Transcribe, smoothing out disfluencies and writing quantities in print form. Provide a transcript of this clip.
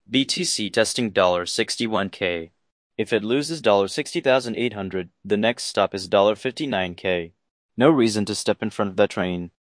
BTC testing $61K. If it loses $60,800, the next stop is $59K. No reason to step in front of that train.